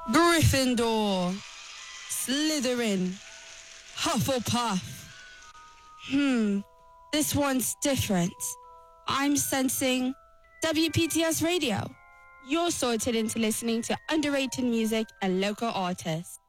Gryffindor, Slytherin, Hufflepuff. This one's different. I'm sensing WPTS Radio. You're sorted into listening to underrated music and local artists.